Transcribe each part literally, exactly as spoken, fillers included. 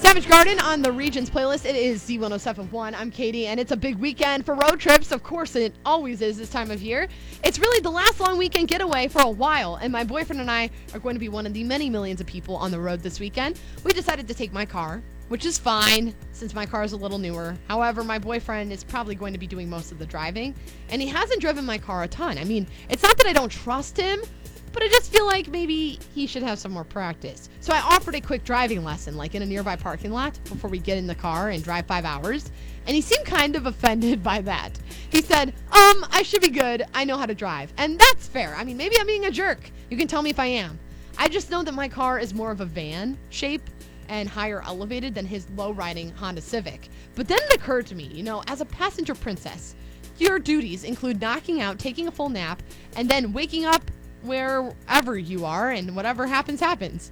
Savage Garden on the Regions playlist. It is Z one oh seven point one. I'm Katie, and it's a big weekend for road trips. Of course, it always is this time of year. It's really the last long weekend getaway for a while, and my boyfriend and I are going to be one of the many millions of people on the road this weekend. We decided to take my car, which is fine since my car is a little newer. However, my boyfriend is probably going to be doing most of the driving, and he hasn't driven my car a ton. I mean, it's not that I don't trust him, but I just feel like maybe he should have some more practice. So I offered a quick driving lesson, like in a nearby parking lot, before we get in the car and drive five hours. And he seemed kind of offended by that. He said, um, I should be good. I know how to drive. And that's fair. I mean, maybe I'm being a jerk. You can tell me if I am. I just know that my car is more of a van shape and higher elevated than his low-riding Honda Civic. But then it occurred to me, you know, as a passenger princess, your duties include knocking out, taking a full nap, and then waking up wherever you are, and whatever happens, happens.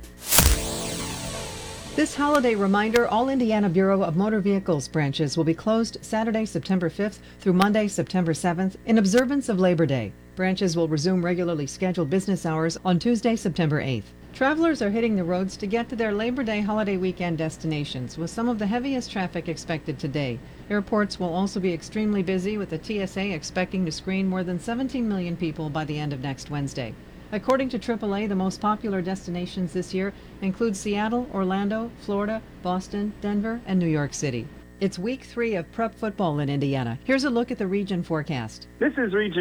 This holiday reminder, all Indiana Bureau of Motor Vehicles branches will be closed Saturday, September fifth through Monday, September seventh in observance of Labor Day. Branches will resume regularly scheduled business hours on Tuesday, September eighth. Travelers are hitting the roads to get to their Labor Day holiday weekend destinations, with some of the heaviest traffic expected today. Airports will also be extremely busy, with the T S A expecting to screen more than seventeen million people by the end of next Wednesday. According to triple A, the most popular destinations this year include Seattle, Orlando, Florida, Boston, Denver, and New York City. It's week three of prep football in Indiana. Here's a look at the region forecast. This is Region